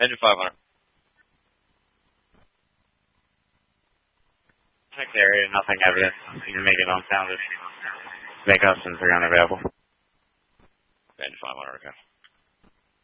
Engine 500. Check the area, nothing evident. You can make it unsounded. Make us and 300 available. Engine 500, okay.